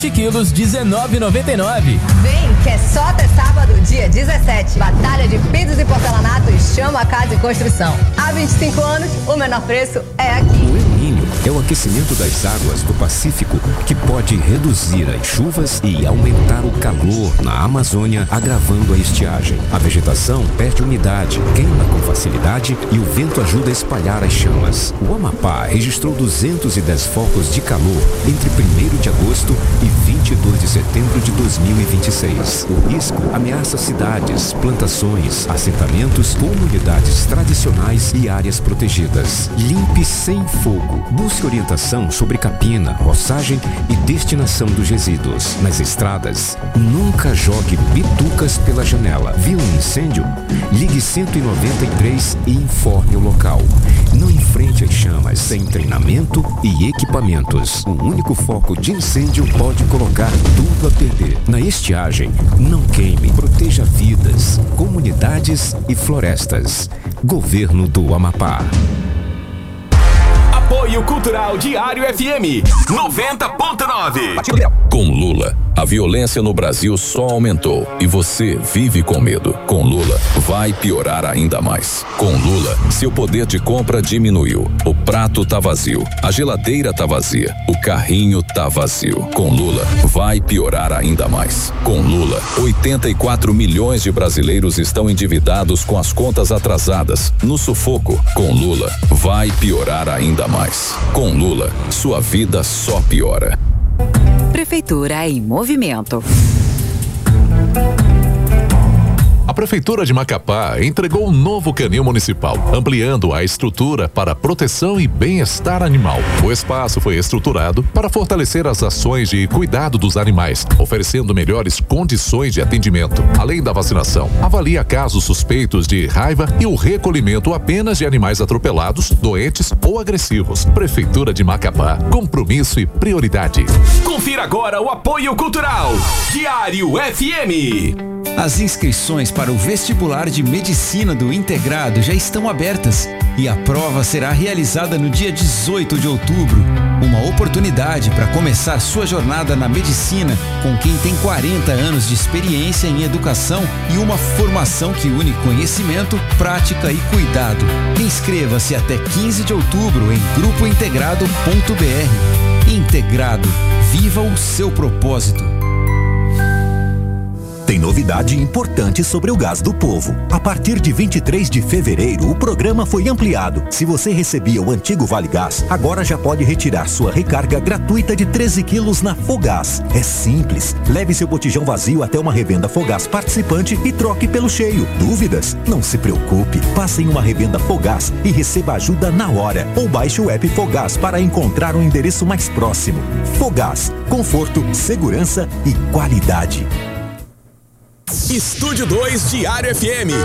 quilos, R$19,99. Vem, que é só até sábado, dia 17. Batalha de pisos e porcelanatos chama a Casa e Construção. Há 25 anos, o menor preço é aqui. O El Niño é o aquecimento das águas do Pacífico que pode reduzir as chuvas e aumentar o calor na Amazônia, agravando a estiagem. A vegetação perde umidade, queima com facilidade e o vento ajuda a espalhar as chamas. O Amapá registrou 210 focos de calor entre 1º de agosto e 22 de setembro de 2026. O risco ameaça cidades, plantações, assentamentos, comunidades tradicionais e áreas protegidas. Limpe sem fogo. Busque orientação sobre capina, roçagem e destinação dos resíduos. Nas estradas, nunca jogue bitucas pela janela. Viu um incêndio? Ligue 193 e informe o local. Não enfrente as chamas sem treinamento e equipamentos. Um único foco de incêndio pode colocar tudo a perder. Na estiagem, não queime. Proteja vidas, comunidades e florestas. Governo do Amapá. Apoio Cultural Diário FM 90.9. Com Lula, a violência no Brasil só aumentou e você vive com medo. Com Lula, vai piorar ainda mais. Com Lula, seu poder de compra diminuiu. O prato tá vazio, a geladeira tá vazia, o carrinho tá vazio. Com Lula, vai piorar ainda mais. Com Lula, 84 milhões de brasileiros estão endividados com as contas atrasadas, no sufoco. Com Lula, vai piorar ainda mais. Com Lula, sua vida só piora. Prefeitura em movimento. A Prefeitura de Macapá entregou um novo canil municipal, ampliando a estrutura para proteção e bem-estar animal. O espaço foi estruturado para fortalecer as ações de cuidado dos animais, oferecendo melhores condições de atendimento. Além da vacinação, avalia casos suspeitos de raiva e o recolhimento apenas de animais atropelados, doentes ou agressivos. Prefeitura de Macapá, compromisso e prioridade. Confira agora o apoio cultural Diário FM. As inscrições para o vestibular de medicina do Integrado já estão abertas e a prova será realizada no dia 18 de outubro. Uma oportunidade para começar sua jornada na medicina com quem tem 40 anos de experiência em educação e uma formação que une conhecimento, prática e cuidado. Inscreva-se até 15 de outubro em grupointegrado.br. Integrado. Viva o seu propósito. Tem novidade importante sobre o Gás do Povo. A partir de 23 de fevereiro, o programa foi ampliado. Se você recebia o antigo Vale Gás, agora já pode retirar sua recarga gratuita de 13 quilos na Fogás. É simples. Leve seu botijão vazio até uma revenda Fogás participante e troque pelo cheio. Dúvidas? Não se preocupe. Passe em uma revenda Fogás e receba ajuda na hora. Ou baixe o app Fogás para encontrar um endereço mais próximo. Fogás. Conforto, segurança e qualidade. Estúdio 2 Diário FM.